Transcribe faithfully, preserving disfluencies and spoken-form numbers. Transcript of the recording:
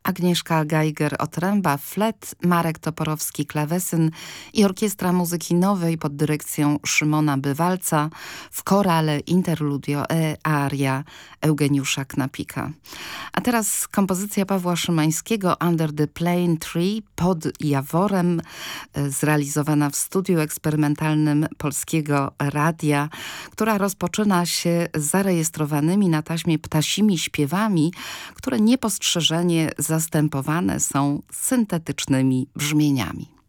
Agnieszka Geiger-Otręba, flet, Marek Toporowski, klawesyn i Orkiestra Muzyki Nowej pod dyrekcją Szymona Bywalca w korale Interludio e aria Eugeniusza Knapika. A teraz kompozycja Pawła Szymańskiego Under the Plane Tree, pod Jaworem, zrealizowana w studiu eksperymentalnym Polskiego Radia, która rozpoczyna się zarejestrowanymi na taśmie ptasimi śpiewami, które niepostrzeżenie zastępowane są syntetycznymi brzmieniami.